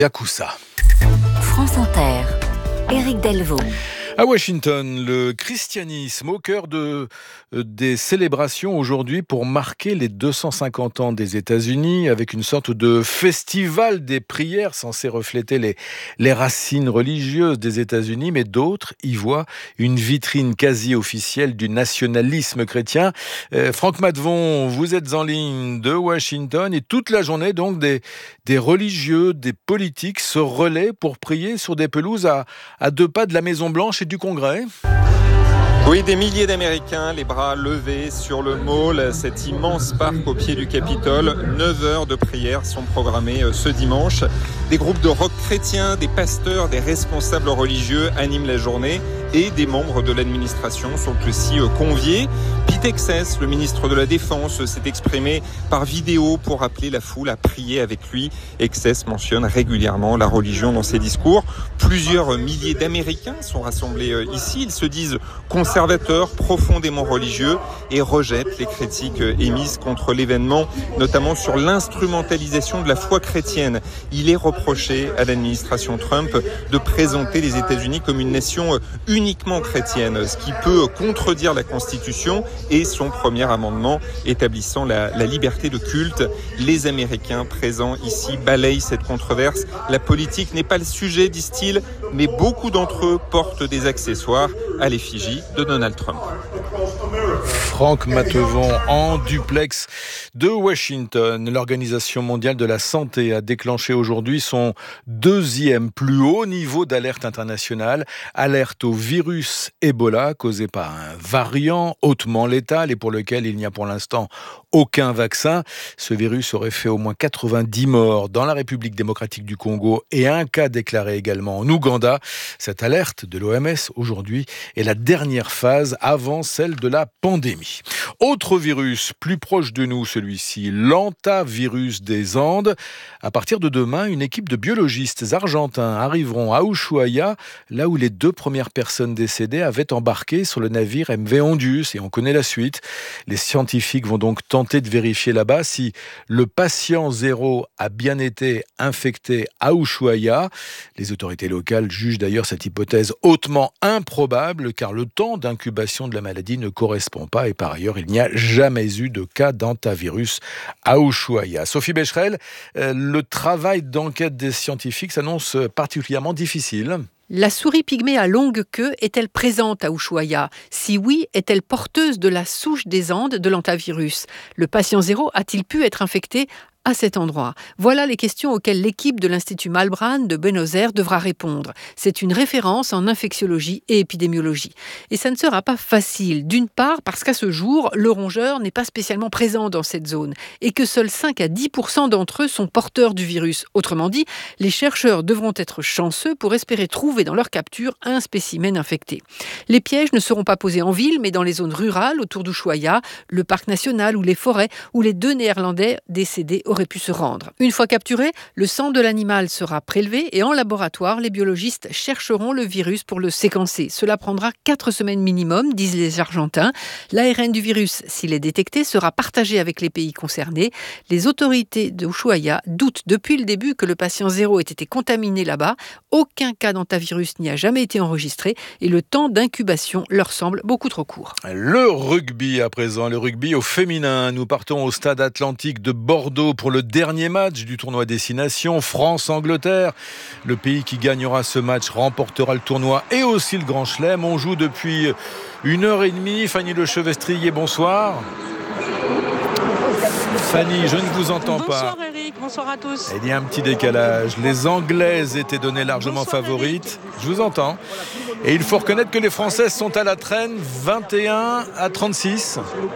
Yakuza. France Inter, Éric Delvaux. À Washington, le christianisme au cœur des célébrations aujourd'hui pour marquer les 250 ans des États-Unis avec une sorte de festival des prières censé refléter les racines religieuses des États-Unis, mais d'autres y voient une vitrine quasi officielle du nationalisme chrétien. Franck Matvon, vous êtes en ligne de Washington et toute la journée donc des religieux, des politiques se relaient pour prier sur des pelouses à 2 pas de la Maison-Blanche et du Congrès. Oui, des milliers d'Américains, les bras levés sur le Mall, cet immense parc au pied du Capitole. 9 heures de prière sont programmées ce dimanche. Des groupes de rock chrétiens, des pasteurs, des responsables religieux animent la journée et des membres de l'administration sont aussi conviés. Pete Hegseth, le ministre de la Défense, s'est exprimé par vidéo pour appeler la foule à prier avec lui. Hegseth mentionne régulièrement la religion dans ses discours. Plusieurs milliers d'Américains sont rassemblés ici. Ils se disent conservateurs, profondément religieux et rejettent les critiques émises contre l'événement, notamment sur l'instrumentalisation de la foi chrétienne. Il est reproché à l'administration Trump de présenter les États-Unis comme une nation uniquement chrétienne, ce qui peut contredire la Constitution et son premier amendement établissant la liberté de culte. Les Américains présents ici balayent cette controverse. La politique n'est pas le sujet, disent-ils, mais beaucoup d'entre eux portent des accessoires à l'effigie de Donald Trump. Franck Matvon en duplex de Washington. L'Organisation mondiale de la santé a déclenché aujourd'hui son 2e plus haut niveau d'alerte internationale. Alerte au virus Ebola causé par un variant hautement létal et pour lequel il n'y a pour l'instant aucun vaccin. Ce virus aurait fait au moins 90 morts dans la République démocratique du Congo et un cas déclaré également en Ouganda. Cette alerte de l'OMS aujourd'hui est la dernière phase avant celle de la pandémie. Autre virus plus proche de nous, celui-ci, l'hantavirus des Andes. À partir de demain, une équipe de biologistes argentins arriveront à Ushuaia, là où les 2 premières personnes décédées avaient embarqué sur le navire MV Hondius. Et on connaît la suite. Les scientifiques vont donc tenter de vérifier là-bas si le patient 0 a bien été infecté à Ushuaia. Les autorités locales jugent d'ailleurs cette hypothèse hautement improbable car le temps d'incubation de la maladie ne correspond pas et par ailleurs, il n'y a jamais eu de cas d'hantavirus à Ushuaia. Sophie Becherel, le travail d'enquête des scientifiques s'annonce particulièrement difficile. La souris pygmée à longue queue est-elle présente à Ushuaia ? Si oui, est-elle porteuse de la souche des Andes de l'hantavirus ? Le patient 0 a-t-il pu être infecté à cet endroit? Voilà les questions auxquelles l'équipe de l'Institut Malbrán de Buenos Aires devra répondre. C'est une référence en infectiologie et épidémiologie. Et ça ne sera pas facile. D'une part, parce qu'à ce jour, le rongeur n'est pas spécialement présent dans cette zone et que seuls 5 à 10% d'entre eux sont porteurs du virus. Autrement dit, les chercheurs devront être chanceux pour espérer trouver dans leur capture un spécimen infecté. Les pièges ne seront pas posés en ville, mais dans les zones rurales autour d'Ushuaia, le parc national ou les forêts où les 2 Néerlandais décédés aurait pu se rendre. Une fois capturé, le sang de l'animal sera prélevé et en laboratoire, les biologistes chercheront le virus pour le séquencer. Cela prendra 4 semaines minimum, disent les Argentins. L'ARN du virus, s'il est détecté, sera partagé avec les pays concernés. Les autorités de Ushuaia doutent depuis le début que le patient 0 ait été contaminé là-bas. Aucun cas d'hantavirus n'y a jamais été enregistré et le temps d'incubation leur semble beaucoup trop court. Le rugby à présent, le rugby au féminin. Nous partons au stade Atlantique de Bordeaux pour le dernier match du tournoi Destination France-Angleterre. Le pays qui gagnera ce match remportera le tournoi et aussi le Grand Chelem. On joue depuis 1h30. Fanny Lechevestrier, bonsoir. Fanny, je ne vous entends pas. Bonsoir Eric, bonsoir à tous. Il y a un petit décalage. Les Anglaises étaient données largement favorites. Je vous entends. Et il faut reconnaître que les Françaises sont à la traîne, 21-36.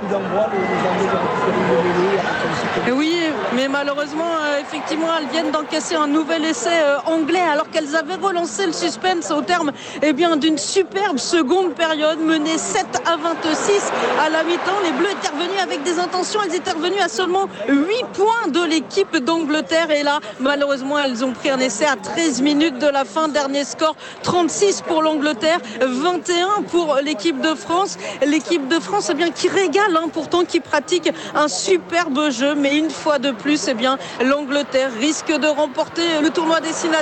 Oui, mais malheureusement, effectivement, elles viennent d'encaisser un nouvel essai anglais alors qu'elles avaient relancé le suspense au terme d'une superbe seconde période, menée 7-26 à la mi-temps. Les Bleus étaient revenus avec des intentions, elles étaient revenues à seulement 8 points de l'équipe d'Angleterre et là, malheureusement, elles ont pris un essai à 13 minutes de la fin. Dernier score, 36 pour l'Angleterre, 21 pour l'équipe de France. L'équipe de France qui régale, pourtant qui pratique un superbe jeu, mais une fois de plus, l'Angleterre risque de remporter le tournoi Destination.